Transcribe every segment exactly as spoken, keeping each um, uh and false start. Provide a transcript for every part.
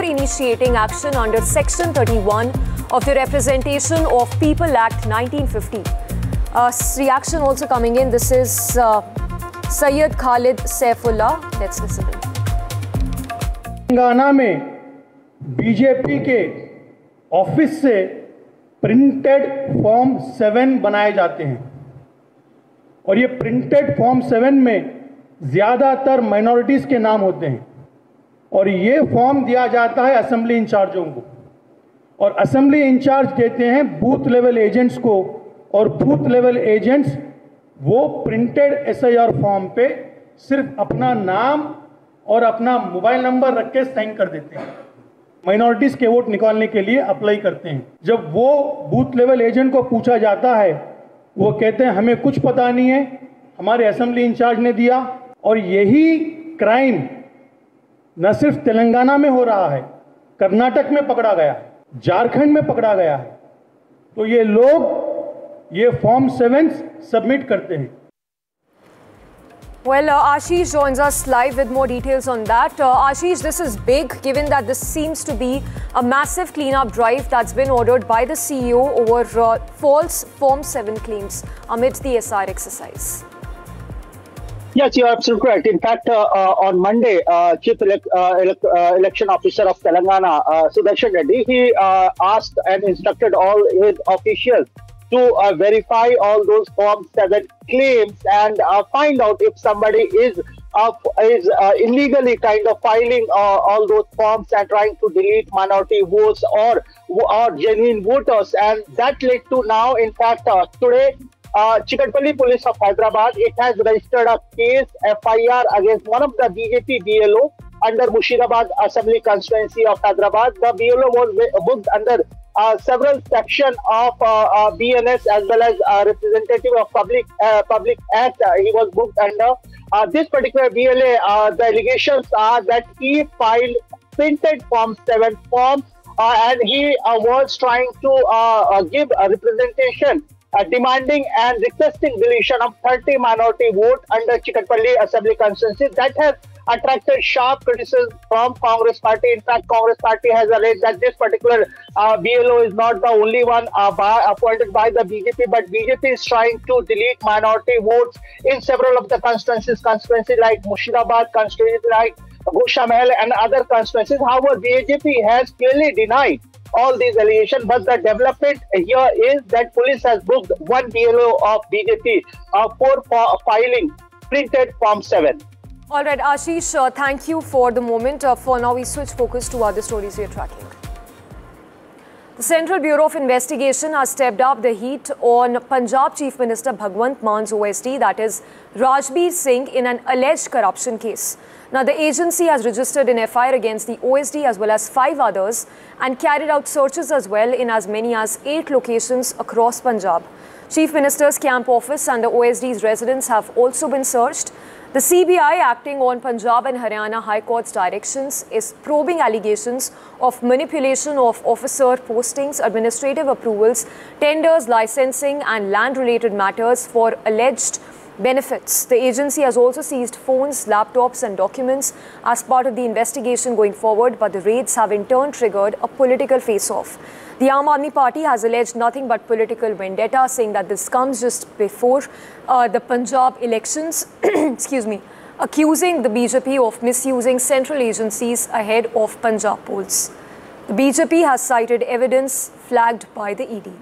before initiating action under Section thirty-one of the Representation of People Act nineteen fifty. Uh, reaction also coming in. This is uh, Sayyid Khalid Saifullah. Let's listen in. Telangana में BJP के office से printed form seven बनाए जाते हैं और ये printed form seven में ज़्यादातर माइनॉरिटीज़ के नाम होते हैं और ये फॉर्म दिया जाता है असेंबली इंचार्जों को और असेंबली इंचार्ज देते हैं बूथ लेवल एजेंट्स को और बूथ लेवल एजेंट्स वो प्रिंटेड एसआईआर फॉर्म पे सिर्फ अपना नाम और अपना मोबाइल नंबर रख के साइन कर देते हैं। माइनॉरिटीज़ के वोट निकालने के लिए अप्लाई करते हैं। जब वो बूथ लेवल एजेंट को पूछा जाता है वो कहते हैं हमें कुछ पता नहीं है, हमारे असेंबली इंचार्ज ने दिया। और यही क्राइम न सिर्फ तेलंगाना में हो रहा है, कर्नाटक में पकड़ा गया है, झारखंड में पकड़ा गया है। तो ये लोग ये फॉर्म सेवन सबमिट करते हैं। Well, uh, Ashish joins us live with more details on that. Uh, Ashish, this is big given that this seems to be a massive cleanup drive that's been ordered by the C E O over uh, false Form seven claims amidst the S R exercise. Yes, you are absolutely correct. In fact, uh, uh, on Monday, uh, Chief elect, uh, elect, uh, Election Officer of Telangana, uh, Sudarshan Reddy, he uh, asked and instructed all his officials to uh, verify all those Form seven claims and uh, find out if somebody is uh, is uh, illegally kind of filing uh, all those forms and trying to delete minority votes or or genuine voters. And that led to now, in fact, uh, today, uh, Chikatpalli Police of Hyderabad, it has registered a case, F I R, against one of the B J P B L O under Mushirabad Assembly Constituency of Hyderabad. The B L O was booked under Uh, several sections of uh, uh, B N S as well as uh, representative of public uh, public act. Uh, he was booked under uh, this particular B L A. Uh, the allegations are that he filed printed Form seven forms uh, and he uh, was trying to uh, uh, give a representation uh, demanding and requesting deletion of thirty minority votes under Chikatpalli Assembly Constituency. That has attracted sharp criticism from Congress Party. In fact, Congress Party has alleged that this particular uh, B L O is not the only one uh, by, appointed by the B J P, but B J P is trying to delete minority votes in several of the constituencies, constituencies like Mushirabad, constituencies like Goshamel and other constituencies. However, B J P has clearly denied all these allegations, but the development here is that police has booked one B L O of B J P uh, for, for filing printed Form seven. All right, Ashish, uh, thank you for the moment. Uh, for now, we switch focus to other stories we are tracking. The Central Bureau of Investigation has stepped up the heat on Punjab Chief Minister Bhagwant Man's O S D, that is Rajbir Singh, in an alleged corruption case. Now, the agency has registered an F I R against the O S D as well as five others and carried out searches as well in as many as eight locations across Punjab. Chief Minister's camp office and the O S D's residence have also been searched. The C B I, acting on Punjab and Haryana High Court's directions, is probing allegations of manipulation of officer postings, administrative approvals, tenders, licensing and land-related matters for alleged benefits. The agency has also seized phones, laptops and documents as part of the investigation going forward, but the raids have in turn triggered a political face-off. The Aam Aadmi Party has alleged nothing but political vendetta, saying that this comes just before uh, the Punjab elections, excuse me, accusing the B J P of misusing central agencies ahead of Punjab polls. The B J P has cited evidence flagged by the E D.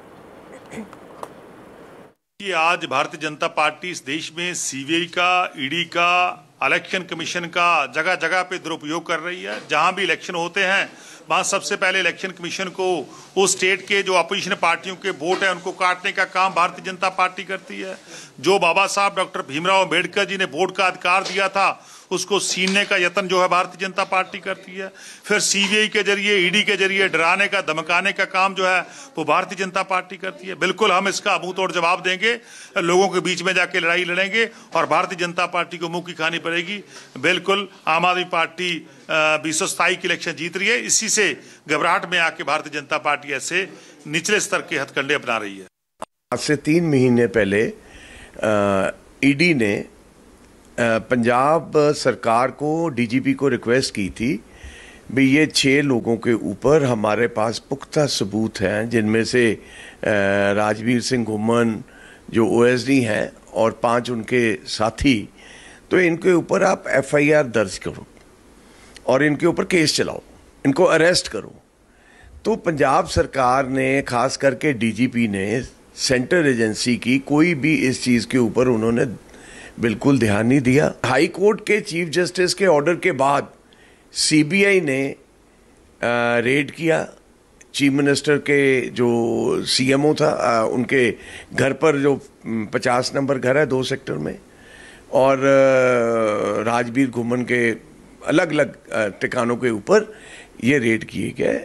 कि आज Bharatiya Janata party इस देश में CBI का, ED का, election commission का जगह जगह पे दुरुपयोग कर रही है। जहां भी इलेक्शन होते हैं वहां सबसे पहले इलेक्शन कमीशन को उस स्टेट के जो अपोजिशन पार्टियों के वोट है उनको काटने का काम भारतीय जनता पार्टी करती है। जो बाबा साहब डॉक्टर भीमराव अम्बेडकर जी ने वोट का अधिकार दिया था उसको छीनने का यत्न जो है भारतीय जनता पार्टी करती है। फिर सीबीआई के जरिए, ईडी के जरिए डराने का, धमकाने का काम जो है वो भारतीय जनता पार्टी करती है। बिल्कुल हम इसका मुंह तोड़ जवाब देंगे, लोगों के बीच में जाके लड़ाई लड़ेंगे और भारतीय जनता पार्टी को मुंह की खानी पड़ेगी। बिल्कुल आम आदमी पार्टी बीस सौ सताई की इलेक्शन जीत रही है। इसी से घबराहट में आके भारतीय जनता पार्टी ऐसे निचले स्तर के हथकंडे अपना रही है। आज से तीन महीने पहले ईडी ने पंजाब सरकार को, डीजीपी को रिक्वेस्ट की थी भी ये छः लोगों के ऊपर हमारे पास पुख्ता सबूत हैं, जिनमें से राजवीर सिंह घुम्मन जो ओएसडी हैं और पांच उनके साथी, तो इनके ऊपर आप एफआईआर दर्ज करो और इनके ऊपर केस चलाओ, इनको अरेस्ट करो। तो पंजाब सरकार ने, खास करके डीजीपी ने, सेंट्रल एजेंसी की कोई भी इस चीज़ के ऊपर उन्होंने बिल्कुल ध्यान नहीं दिया। हाई कोर्ट के चीफ जस्टिस के ऑर्डर के बाद सीबीआई ने आ, रेड किया चीफ मिनिस्टर के जो सीएमओ था, आ, उनके घर पर, जो पचास नंबर घर है दो सेक्टर में, और आ, राजवीर घुम्मन के अलग अलग ठिकानों के ऊपर ये रेड किए गए।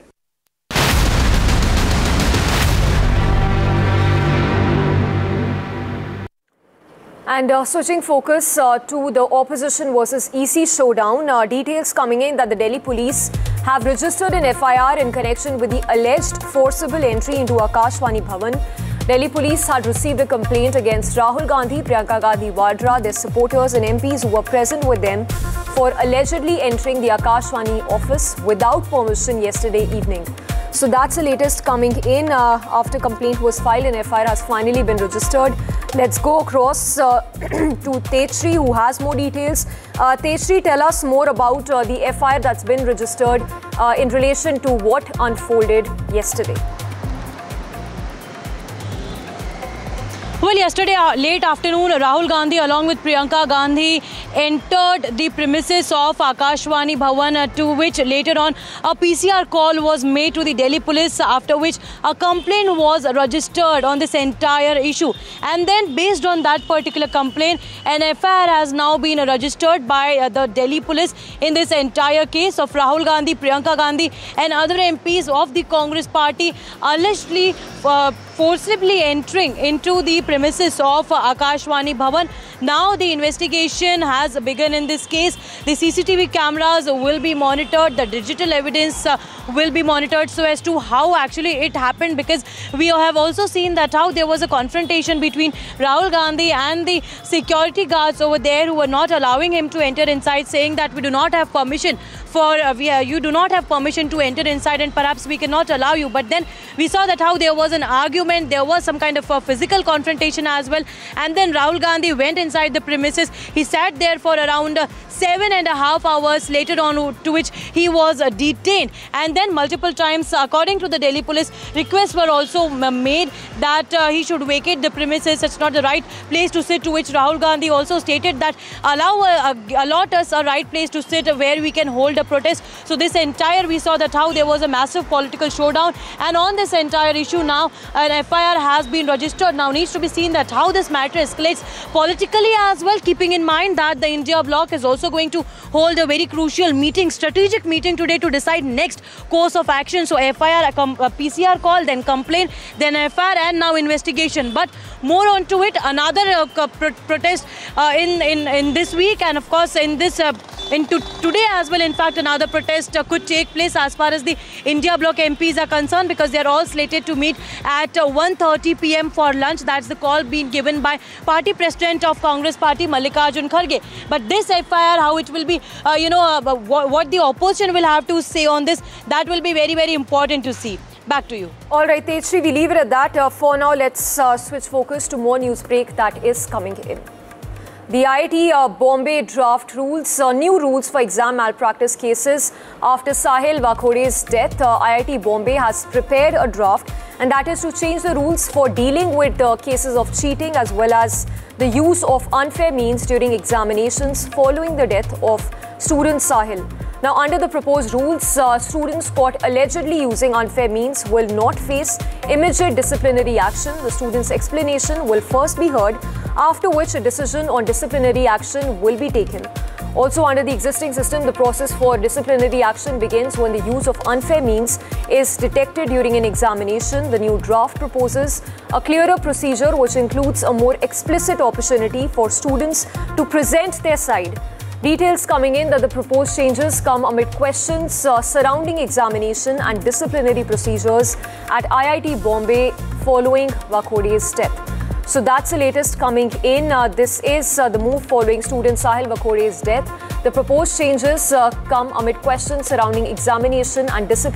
And uh, switching focus uh, to the opposition versus E C showdown, uh, details coming in that the Delhi police have registered an F I R in connection with the alleged forcible entry into Akashvani Bhavan. Delhi police had received a complaint against Rahul Gandhi, Priyanka Gandhi Vadra, their supporters and M Ps who were present with them for allegedly entering the Akashvani office without permission yesterday evening. So that's the latest coming in uh, after complaint was filed and F I R has finally been registered. Let's go across uh, to Tejshri, who has more details. Uh, Tejshri, tell us more about uh, the F I R that's been registered uh, in relation to what unfolded yesterday. Well, yesterday uh, late afternoon, Rahul Gandhi along with Priyanka Gandhi entered the premises of Akashvani Bhavan, uh, to which later on a P C R call was made to the Delhi police, after which a complaint was registered on this entire issue. And then based on that particular complaint, an F I R has now been registered by uh, the Delhi police in this entire case of Rahul Gandhi, Priyanka Gandhi and other M Ps of the Congress party allegedly uh, forcibly entering into the premises of uh, Akashvani Bhavan. Now the investigation has begun in this case. The C C T V cameras will be monitored, the digital evidence uh, will be monitored so as to how actually it happened, because we have also seen that how there was a confrontation between Rahul Gandhi and the security guards over there who were not allowing him to enter inside, saying that we do not have permission for uh, we, uh, you do not have permission to enter inside and perhaps we cannot allow you. But then we saw that how there was an argument, there was some kind of a physical confrontation as well, and then Rahul Gandhi went inside the premises. He sat there for around uh, seven and a half hours, later on to which he was uh, detained, and then multiple times, according to the Delhi police, requests were also made that uh, he should vacate the premises. It's not the right place to sit, to which Rahul Gandhi also stated that allow uh, allot us a right place to sit where we can hold a protest. So this entire, we saw that how there was a massive political showdown, and on this entire issue now an F I R has been registered. Now needs to be seen that how this matter escalates politically as well, keeping in mind that the India bloc is also going to hold a very crucial meeting, strategic meeting today to decide next course of action. So F I R, a P C R call, then complaint, then F I R, and now investigation. But more on to it, another uh, pro protest uh, in, in, in this week, and of course in this uh, in to today as well. In fact, another protest uh, could take place as far as the India bloc M Ps are concerned, because they are all slated to meet at uh, one thirty p m for lunch. That's the call being given by party president of Congress party, Mallikarjun Kharge. But this F I R, how it will be, uh, you know, uh, what, what the opposition will have to say on this, that will be very, very important to see. Back to you. All right, Tejshri, we leave it at that. Uh, for now, let's uh, switch focus to more news break that is coming in. The I I T uh, Bombay draft rules, uh, new rules for exam malpractice cases after Sahil Vakhode's death. Uh, I I T Bombay has prepared a draft, and that is to change the rules for dealing with uh, cases of cheating as well as the use of unfair means during examinations following the death of student Sahil. Now, under the proposed rules, uh, students caught allegedly using unfair means will not face immediate disciplinary action. The student's explanation will first be heard, after which a decision on disciplinary action will be taken. Also, under the existing system, the process for disciplinary action begins when the use of unfair means is detected during an examination. The new draft proposes a clearer procedure which includes a more explicit opportunity for students to present their side. Details coming in that the proposed changes come amid questions uh, surrounding examination and disciplinary procedures at I I T Bombay following Vakhode's death. So that's the latest coming in. Uh, this is uh, the move following student Sahil Vakhore's death. The proposed changes uh, come amid questions surrounding examination and discipline.